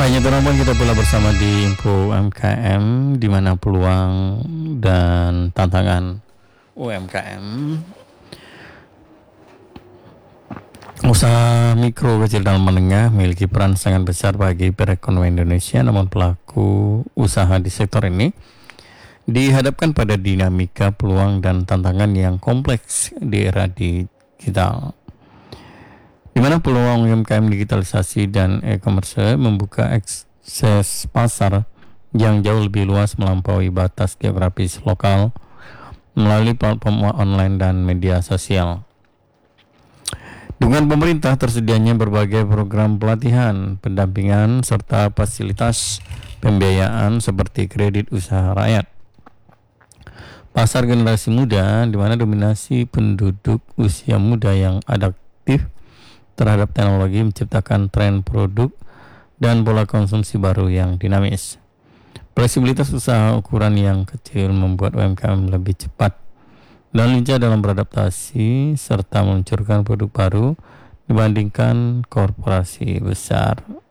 Hanya teman kita pula bersama di Info UMKM, di mana peluang dan tantangan UMKM, usaha mikro, kecil, dan menengah memiliki peran sangat besar bagi perekonomian Indonesia. Namun pelaku usaha di sektor ini dihadapkan pada dinamika peluang dan tantangan yang kompleks di era digital, di mana peluang UMKM digitalisasi dan e-commerce membuka akses pasar yang jauh lebih luas melampaui batas geografis lokal melalui platform online dan media sosial. Dengan pemerintah tersedianya berbagai program pelatihan, pendampingan, serta fasilitas pembiayaan seperti kredit usaha rakyat. Pasar generasi muda, di mana dominasi penduduk usia muda yang adaptif terhadap teknologi menciptakan tren produk dan pola konsumsi baru yang dinamis. Fleksibilitas usaha ukuran yang kecil membuat UMKM lebih cepat dan lincah dalam beradaptasi serta meluncurkan produk baru dibandingkan korporasi besar.